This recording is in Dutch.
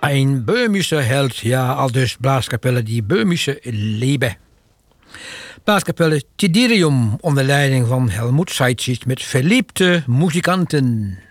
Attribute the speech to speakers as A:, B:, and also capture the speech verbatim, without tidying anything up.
A: Een Böhmische held, ja, al dus blaaskapelle die Böhmische Liebe. Blaaskapelle Tidirium onder leiding van Helmut Seitschitz met verliebte muzikanten.